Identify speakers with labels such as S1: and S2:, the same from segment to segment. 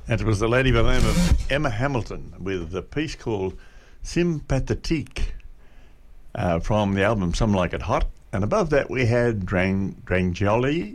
S1: And it was the lady by the name of Emma Hamilton with a piece called Sympathetique from the album Some Like It Hot. And above that we had Drangology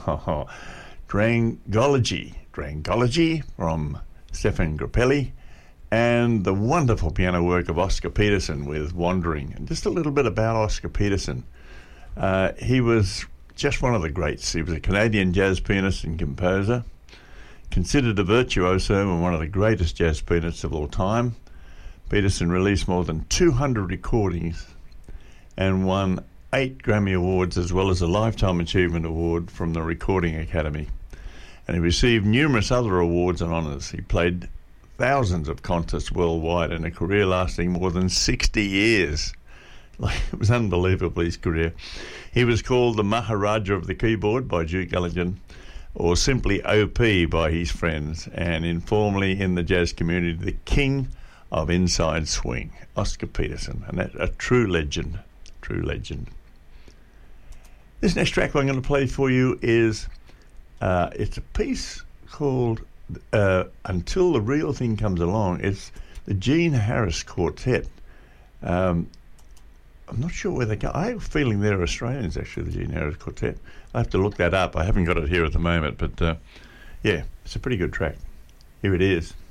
S1: from Stefan Grappelli, and the wonderful piano work of Oscar Peterson with Wandering. And just a little bit about Oscar Peterson. He was just one of the greats. He was a Canadian jazz pianist and composer, considered a virtuoso and one of the greatest jazz pianists of all time. Peterson released more than 200 recordings and won 8 Grammy Awards as well as a Lifetime Achievement Award from the Recording Academy. And he received numerous other awards and honours. He played thousands of concerts worldwide in a career lasting more than 60 years. It was unbelievable, his career. He was called the Maharaja of the Keyboard by Duke Ellington, or simply OP by his friends, and informally in the jazz community, the king of inside swing, Oscar Peterson, and a true legend. This next track I'm going to play for you is it's a piece called Until the Real Thing Comes Along. It's the Gene Harris Quartet. I'm not sure where they go. I have a feeling they're Australians, actually, the Gene Harris Quartet. I have to look that up. I haven't got it here at the moment, but yeah, it's a pretty good track. Here it is.